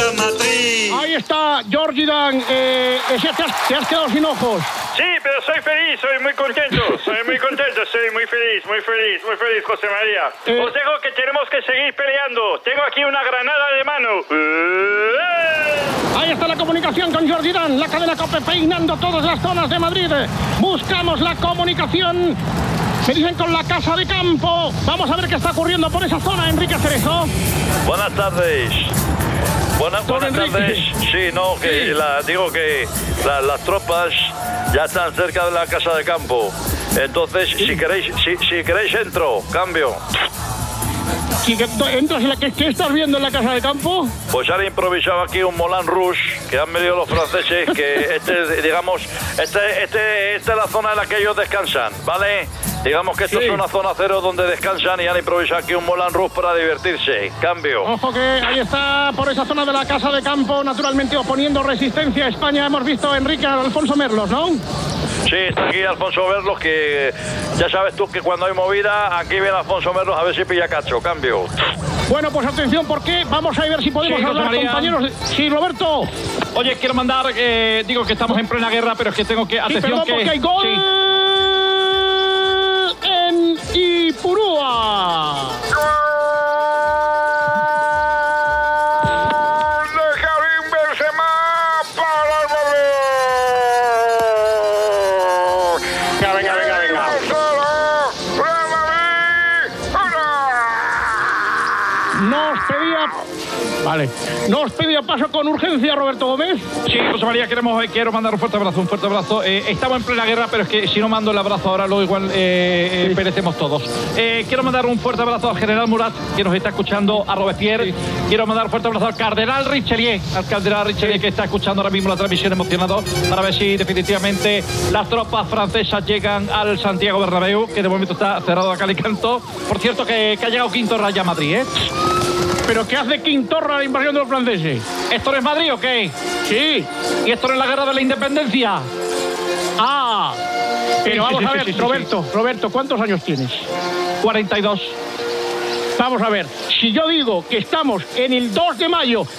Madrid. Ahí está Jordi Dan. Te has quedado sin ojos. Sí, pero soy feliz, soy muy contento, soy muy feliz, José María. Os digo que tenemos que seguir peleando. Tengo aquí una granada de mano. Ahí está la comunicación con Jordi Dan, la cadena COPE peinando todas las zonas de Madrid. Buscamos la comunicación. Me dicen con la Casa de Campo. Vamos a ver qué está ocurriendo por esa zona, Enrique Cerezo. Buenas tardes. Buenas tardes. Sí, no, que digo que las tropas ya están cerca de la Casa de Campo. Entonces, si queréis entro, cambio. Si entras ¿qué estás viendo en la Casa de Campo? Pues han improvisado aquí un Moulin Rouge que han venido los franceses, que esta es la zona en la que ellos descansan, ¿vale? Digamos que esto es una zona cero donde descansan y han improvisado aquí un Moulin Rouge para divertirse. Cambio. Ojo que ahí está por esa zona de la Casa de Campo, naturalmente oponiendo resistencia a España. Hemos visto a Enrique Alfonso Merlos, ¿no? Sí, está aquí Alfonso Merlos, que ya sabes tú que cuando hay movida, aquí viene Alfonso Merlos a ver si pilla cacho. Cambio. Bueno, pues atención, porque vamos a ver si podemos hablar, compañeros. Sí, Roberto. Oye, quiero mandar, digo que estamos en plena guerra, pero es que tengo que... Atención, perdón, porque hay gol en Ipurúa. Vale. ¿Nos pedía paso con urgencia, Roberto Gómez? Sí, José María, quiero mandar un fuerte abrazo. Estamos en plena guerra, pero es que si no mando el abrazo ahora, luego igual perecemos todos. Quiero mandar un fuerte abrazo al general Murat, que nos está escuchando, a Robespierre. Sí. Quiero mandar un fuerte abrazo al cardenal Richelieu, que está escuchando ahora mismo la transmisión, emocionado, para ver si definitivamente las tropas francesas llegan al Santiago Bernabéu, que de momento está cerrado a cal y canto. Por cierto, que ha llegado Quintorra ya a Madrid, ¿eh? ¿Pero qué hace Quintorra a la invasión de los franceses? ¿Esto no es Madrid o qué? Sí. ¿Y esto no es la guerra de la independencia? Ah. Pero vamos a ver, Roberto, ¿cuántos años tienes? 42. Vamos a ver, si yo digo que estamos en el 2 de mayo